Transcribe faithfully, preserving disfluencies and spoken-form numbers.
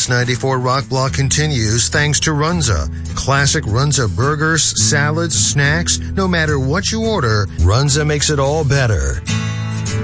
ninety-four Rock Block continues thanks to Runza. Classic Runza burgers, salads, snacks, no matter what you order, Runza makes it all better.